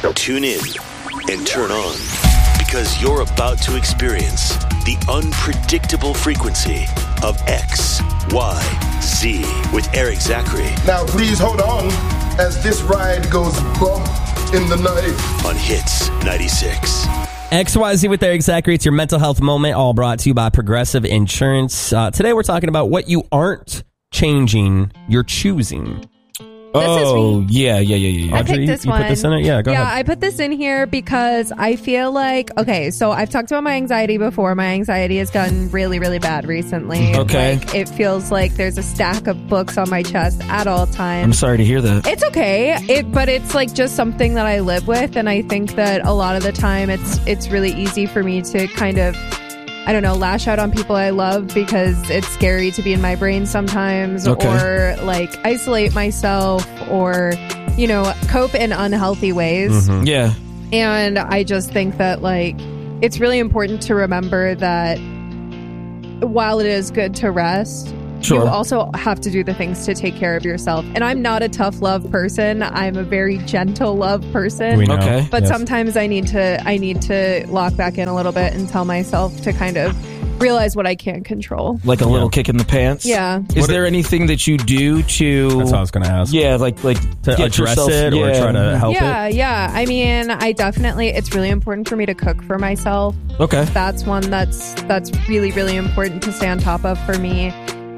Tune in and turn on, because you're about to experience the unpredictable frequency of XYZ with Eric Zachary. Now please hold on as this ride goes bump in the night. On Hits 96. XYZ with Eric Zachary. It's your mental health moment, all brought to you by Progressive Insurance. Today we're talking about what you aren't changing, you're choosing. Oh, yeah. Audrey, I picked this you one. put this in it? Yeah, go ahead. Yeah, I put this in here because I feel like, okay, so I've talked about my anxiety before. My anxiety has gotten really, really bad recently. Okay. Like, it feels like there's a stack of books on my chest at all times. I'm sorry to hear that. It's okay, but it's like just something that I live with, and I think that a lot of the time it's really easy for me to kind of, I don't know, lash out on people I love because it's scary to be in my brain sometimes, or like isolate myself, or, you know, cope in unhealthy ways. Mm-hmm. Yeah. And I just think that, like, it's really important to remember that while it is good to rest, Sure. you also have to do the things to take care of yourself. And I'm not a tough love person. I'm a very gentle love person. We know. Okay. But Yes. sometimes I need to lock back in a little bit and tell myself to kind of realize what I can't control. Like a little kick in the pants? Yeah. Is there anything that you do to... That's what I was going to ask. Yeah, like To get address yourself, it or try to help yeah, it? yeah. I mean, it's really important for me to cook for myself. Okay. That's one that's really, really important to stay on top of for me.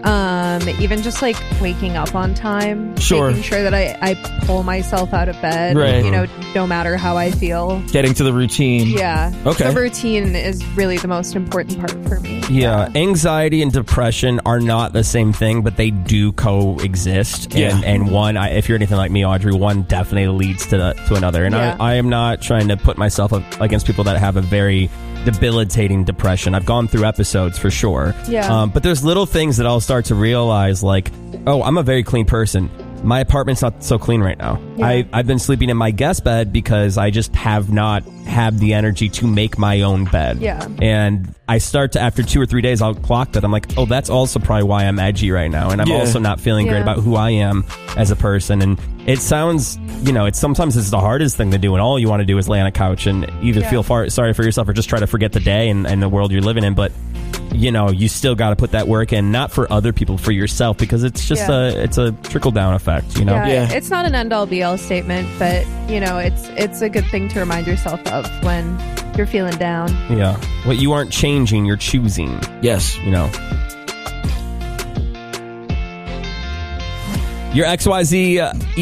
Even just like waking up on time, Sure. making sure that I pull myself out of bed, Right. you know, no matter how I feel. Getting to the routine. Yeah. Okay. The routine is really the most important part for me. Yeah, anxiety and depression are not the same thing, but they do coexist. Yeah. And one, if you're anything like me, Audrey, one definitely leads to another. And Yeah. I am not trying to put myself up against people that have a very debilitating depression. I've gone through episodes for sure. Yeah. But there's little things that I'll start to realize, like, oh, I'm a very clean person. My apartment's not so clean right now. Yeah. I've been sleeping in my guest bed because I just have not had the energy to make my own bed. Yeah. And I start to, after 2 or 3 days, I'll clock that. I'm like, oh, that's also probably why I'm edgy right now. And I'm Yeah. also not feeling great Yeah. about who I am as a person. And it sounds, you know, sometimes it's the hardest thing to do. And all you want to do is lay on a couch and either Yeah. feel sorry for yourself or just try to forget the day and the world you're living in. But, you know, you still got to put that work in, not for other people, for yourself, because it's just it's a trickle down effect, you know? Yeah, it's not an end all be all statement, but you know, it's a good thing to remind yourself of when you're feeling down. Yeah. What you aren't changing, you're choosing, Yes. you know? Your XYZ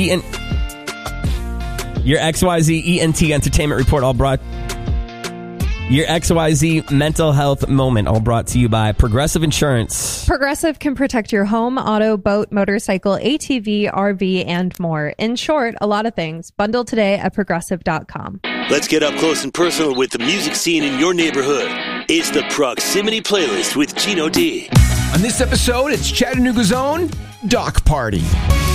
ENT Entertainment Report, all brought. Your XYZ mental health moment, all brought to you by Progressive Insurance. Progressive can protect your home, auto, boat, motorcycle, ATV, RV, and more. In short, a lot of things. Bundle today at progressive.com. Let's get up close and personal with the music scene in your neighborhood. It's the Proximity Playlist with Gino D. On this episode, it's Chattanooga's own Doc Party.